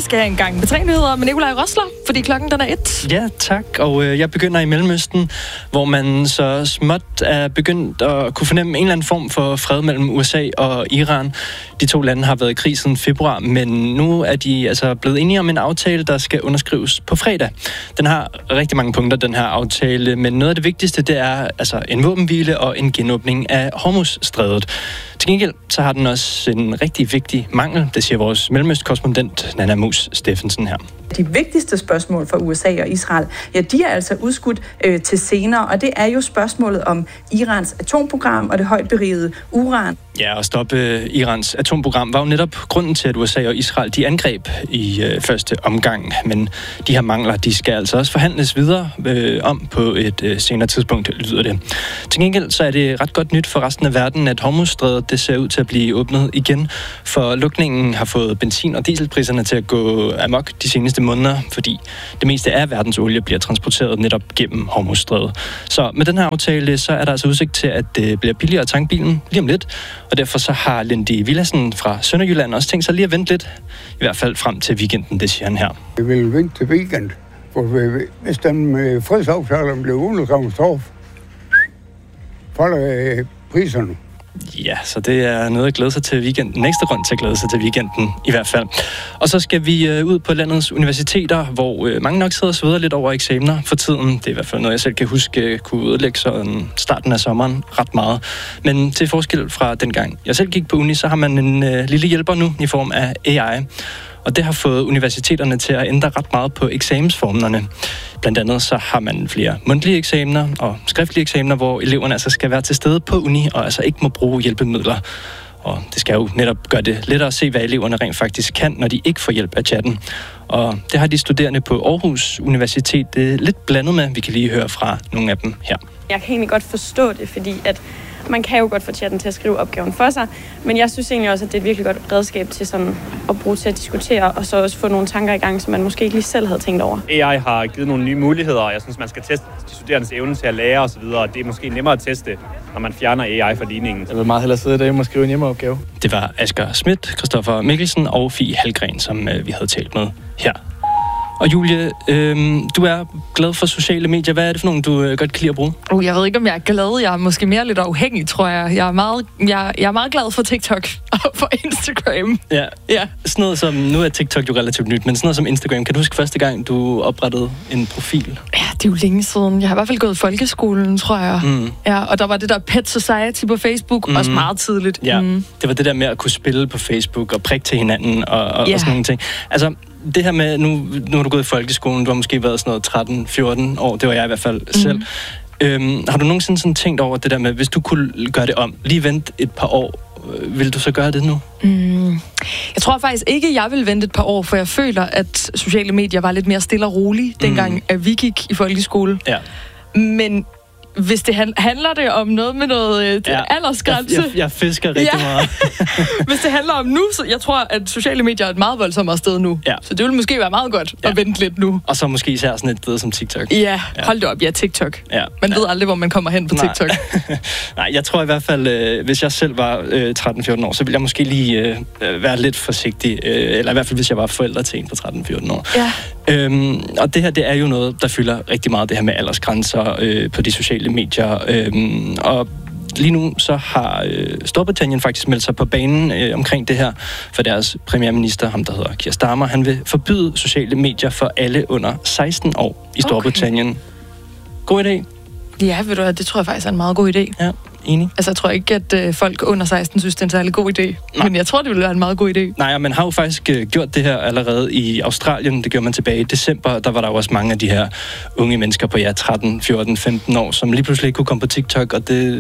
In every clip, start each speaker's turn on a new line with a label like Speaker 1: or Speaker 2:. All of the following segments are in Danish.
Speaker 1: skal have en gang med 3 nyheder med Nikolaj Rosler, fordi klokken den er 1.
Speaker 2: Ja, tak. Og jeg begynder i Mellemøsten, hvor man så småt er begyndt at kunne fornemme en eller anden form for fred mellem USA og Iran. De 2 lande har været i krig siden februar, men nu er de altså blevet enige om en aftale, der skal underskrives på fredag. Den har rigtig mange punkter, den her aftale, men noget af det vigtigste, det er altså en våbenhvile og en genåbning af Hormuzstrædet. Til gengæld så har den også en rigtig vigtig mangel, det siger vores mellemøstkorrespondent Nanna Mus Steffensen her.
Speaker 3: De vigtigste spørgsmål for USA og Israel, ja, de er altså udskudt til senere, og det er jo spørgsmålet om Irans atomprogram og det højt berigede uran.
Speaker 2: Ja, at stoppe Irans atomprogram var jo netop grunden til, at USA og Israel de angreb i første omgang. Men de her mangler, de skal altså også forhandles videre om på et senere tidspunkt, lyder det. Til gengæld så er det ret godt nyt for resten af verden, at Hormuzstrædet det ser ud til at blive åbnet igen. For lukningen har fået benzin- og dieselpriserne til at gå amok de seneste måneder, fordi det meste af verdens olie bliver transporteret netop gennem Hormuzstrædet. Så med den her aftale, så er der altså udsigt til, at det bliver billigere at tanke bilen lige om lidt. Og derfor så har Lindy Villadsen fra Sønderjylland også tænkt sig lige at vente lidt. I hvert fald frem til weekenden, det siger han her.
Speaker 4: Vi vil vente til weekend, for hvis den fredsaftale blev undergravet, så falder priserne.
Speaker 2: Ja, så det er noget at glæde sig til weekenden. En ekstra grund til at glæde sig til weekenden, i hvert fald. Og så skal vi ud på landets universiteter, hvor mange nok sidder og sveder lidt over eksamener for tiden. Det er i hvert fald noget, jeg selv kan huske kunne udlægge sådan starten af sommeren ret meget. Men til forskel fra dengang jeg selv gik på uni, så har man en lille hjælper nu i form af AI. Og det har fået universiteterne til at ændre ret meget på eksamensformerne. Blandt andet så har man flere mundtlige eksamener og skriftlige eksamener, hvor eleverne altså skal være til stede på uni og altså ikke må bruge hjælpemidler. Og det skal jo netop gøre det lettere at se, hvad eleverne rent faktisk kan, når de ikke får hjælp af chatten. Og det har de studerende på Aarhus Universitet lidt blandet med. Vi kan lige høre fra nogle af dem her.
Speaker 5: Jeg kan egentlig godt forstå det, fordi at man kan jo godt få chatten til at skrive opgaven for sig, men jeg synes egentlig også, at det er et virkelig godt redskab til sådan at bruge til at diskutere, og så også få nogle tanker i gang, som man måske ikke lige selv havde tænkt over.
Speaker 6: AI har givet nogle nye muligheder, og jeg synes, man skal teste de studerendes evne til at lære osv., og det er måske nemmere at teste, når man fjerner AI fra ligningen.
Speaker 7: Jeg vil meget hellere sidde derhjemme og skrive en hjemmeopgave.
Speaker 2: Det var Asger Schmidt, Christoffer Mikkelsen og Fie Halgren, som vi havde talt med her. Og Julie, du er glad for sociale medier. Hvad er det for nogle, du godt kan lide at bruge?
Speaker 1: Jeg ved ikke, om jeg er glad. Jeg er måske mere lidt afhængig, tror jeg. Jeg er meget glad for TikTok og for Instagram.
Speaker 2: Ja. Sådan noget som, nu er TikTok jo relativt nyt, men sådan noget som Instagram. Kan du huske første gang, du oprettede en profil?
Speaker 1: Ja, det er jo længe siden. Jeg har i hvert fald gået i folkeskolen, tror jeg. Ja, og der var det der Pet Society på Facebook, også meget tidligt.
Speaker 2: Ja, det var det der med at kunne spille på Facebook og prikke til hinanden og sådan nogle ting. Altså, det her med, nu har du gået i folkeskolen, du har måske været sådan noget 13-14 år, det var jeg i hvert fald selv. Har du nogensinde sådan tænkt over det der med, hvis du kunne gøre det om, lige vente et par år, vil du så gøre det nu?
Speaker 1: Jeg tror faktisk ikke, jeg vil vente et par år, for jeg føler, at sociale medier var lidt mere stille og rolige, dengang at vi gik i folkeskole.
Speaker 2: Ja.
Speaker 1: Men hvis det handler det om noget med noget aldersgrænse...
Speaker 2: Jeg fisker rigtig meget.
Speaker 1: Hvis det handler om nu, så jeg tror, at sociale medier er et meget voldsomt sted nu. Ja. Så det vil måske være meget godt at vente lidt nu.
Speaker 2: Og så måske især sådan et sted som TikTok.
Speaker 1: Ja, hold det op. Ja, TikTok. Ja. Man ved aldrig, hvor man kommer hen på TikTok.
Speaker 2: Nej, jeg tror i hvert fald, hvis jeg selv var 13-14 år, så ville jeg måske lige være lidt forsigtig. Eller i hvert fald, hvis jeg var forældre til en på 13-14 år.
Speaker 1: Ja.
Speaker 2: Og det her, det er jo noget, der fylder rigtig meget, det her med aldersgrænser på de sociale medier. Og lige nu så har Storbritannien faktisk meldt sig på banen omkring det her, for deres premierminister, ham der hedder Keir Starmer, han vil forbyde sociale medier for alle under 16 år i Storbritannien. Okay. God idé?
Speaker 1: Ja, ved du hvad, det tror jeg faktisk er en meget god idé.
Speaker 2: Ja, enig.
Speaker 1: Altså, jeg tror ikke, at folk under 16 synes, det er en særlig god idé. Nej. Men jeg tror, det ville være en meget god idé.
Speaker 2: Nej, man har jo faktisk gjort det her allerede i Australien. Det gjorde man tilbage i december. Der var der jo også mange af de her unge mennesker på 13, 14, 15 år, som lige pludselig ikke kunne komme på TikTok. Og det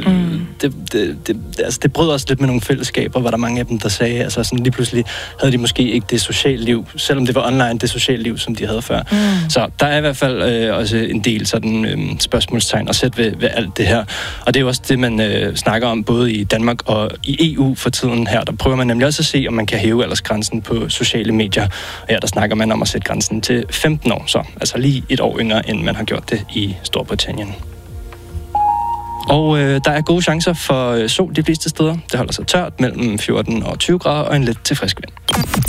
Speaker 2: brød også lidt med nogle fællesskaber, hvor der mange af dem, der sagde, altså sådan lige pludselig havde de måske ikke det sociale liv, selvom det var online, det sociale liv, som de havde før. Så der er i hvert fald også en del sådan spørgsmålstegn at sætte ved alt det her. Og det er jo også det, man snakker om både i Danmark og i EU for tiden her. Der prøver man nemlig også at se, om man kan hæve aldersgrænsen på sociale medier. Og her der snakker man om at sætte grænsen til 15 år, så altså lige et år yngre, end man har gjort det i Storbritannien. Og der er gode chancer for sol de fleste steder. Det holder sig tørt mellem 14 og 20 grader og en lidt til frisk vind.